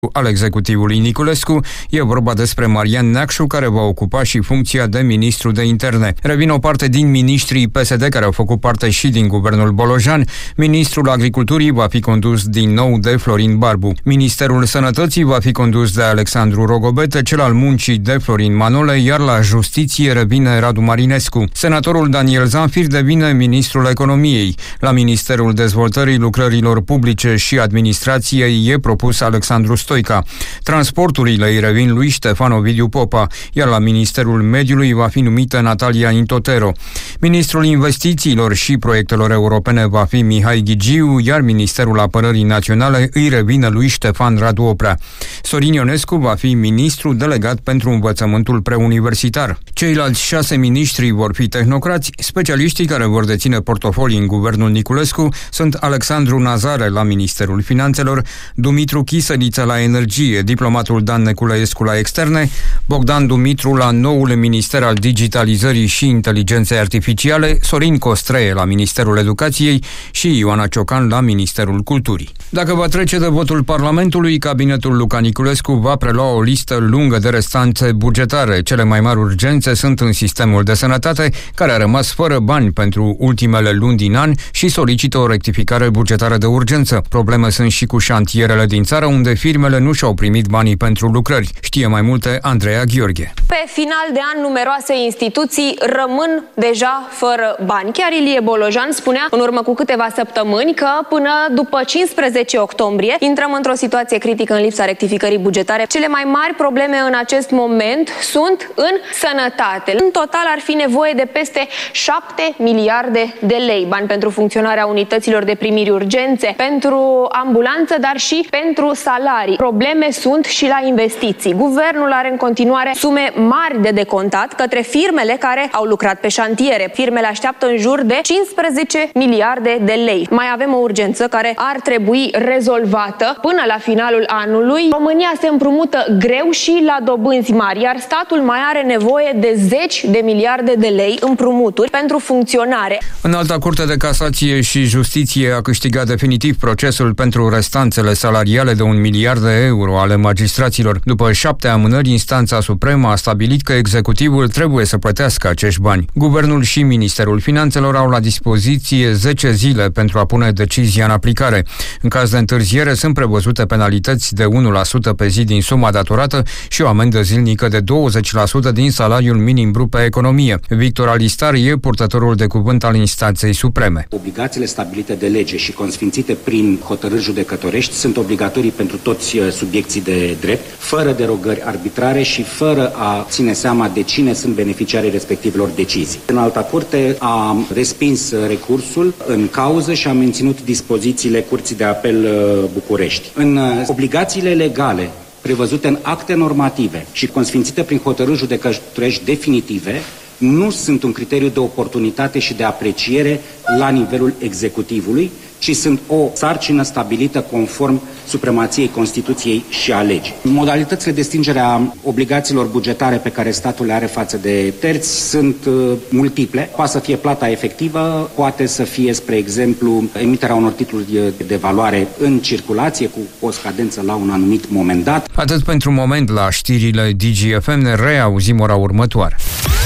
al executivului Niculescu. E vorba despre Marian Neacșu, care va ocupa și funcția de ministru de interne. Revin o parte din miniștrii PSD care au făcut parte și din guvernul Bolojan. Ministrul Agriculturii va fi condus din nou de Florin Barbu. Ministerul Sănătății va fi condus de Alexandru Rogobete, cel al Muncii de Florin Manole, iar la Justiție revine Radu Marinescu. Senatorul Daniel Zanfir devine ministrul Economiei. La Ministerul Dezvoltării Lucrărilor Publice și Administrației e propus Alexandru Stoica. Transporturile îi revin lui Ștefan Ovidiu Popa, iar la Ministerul Mediului va fi numită Natalia Intotero. Ministrul Investițiilor și Proiectelor Europene va fi Mihai Ghigiu, iar Ministerul Apărării Naționale îi revine lui Ștefan Radu Oprea. Sorin Ionescu va fi ministru delegat pentru învățământul preuniversitar. Ceilalți 6 miniștri vor fi tehnocrați. Specialiștii care vor deține portofolii în guvernul Niculescu sunt Alexandru Nazare la Ministerul Finanțelor, Dumitru Chisăliță la Energie, diplomatul Dan Neculescu la Externe, Bogdan Dumitru la noul Minister al Digitalizării și Inteligenței Artificiale, Sorin Costreie la Ministerul Educației și Ioana Ciocan la Ministerul Culturii. Dacă va trece de votul Parlamentului, cabinetul Luca Niculescu va prelua o listă lungă de restanțe bugetare. Cele mai mari urgențe sunt în sistemul de sănătate, care a rămas fără bani pentru ultimele luni din an și solicită o rectificare bugetară de urgență. Probleme sunt și cu șantierele din țară, unde firmele nu și-au primit banii pentru lucrări. Știe mai multe Andreea Gheorghe. Pe final de an, numeroase instituții rămân deja fără bani. Chiar Ilie Bolojan spunea în urmă cu câteva săptămâni că până după 15 octombrie intrăm într-o situație critică în lipsa rectificării bugetare. Cele mai mari probleme în acest moment sunt în sănătate. În total ar fi nevoie de peste 7 miliarde de lei. Bani pentru funcționarea unităților de primiri urgențe, pentru ambulanță, dar și pentru salarii. Probleme sunt și la investiții. Guvernul are în continuare sume mari de decontat către firmele care au lucrat pe șantiere. Firmele așteaptă în jur de 15 miliarde de lei. Mai avem o urgență care ar trebui rezolvată până la finalul anului. România se împrumută greu și la dobânzi mari, iar statul mai are nevoie de 10 de miliarde de lei împrumuturi pentru funcționare. Înalta Curte de Casație și Justiție a câștigat definitiv procesul pentru restanțele salariale de 1 miliard de euro ale magistraților. După 7 amânări, Instanța Supremă a stabilit că executivul trebuie să plătească acești bani. Guvernul și Ministerul Finanțelor au la dispoziție 10 zile pentru a pune decizia în aplicare. În caz de întârziere, sunt prevăzute penalități de 1% pe zi din suma datorată și o amendă zilnică de 20% din salariul minim brut pe economie. Victor Alistar e purtătorul de cuvânt al Instanței Supreme. Obligațiile stabilite de lege și consfințite prin hotărâri judecătorești sunt obligatorii pentru toți subiecții de drept, fără derogări arbitrare și fără a ține seama de cine sunt beneficiarii respectivelor decizii. Înalta Curte a respins recursul în cauză și a menținut dispozițiile Curții de Apel București. În obligațiile legale prevăzute în acte normative și consfințite prin hotărâri judecătorești definitive, nu sunt un criteriu de oportunitate și de apreciere la nivelul executivului, ci sunt o sarcină stabilită conform supremației Constituției și a legii. Modalitățile de stingere a obligațiilor bugetare pe care statul le are față de terți sunt multiple. Poate să fie plata efectivă, poate să fie, spre exemplu, emiterea unor titluri de valoare în circulație cu o scadență la un anumit moment dat. Atât pentru moment la știrile DGFM, ne reauzim ora următoare.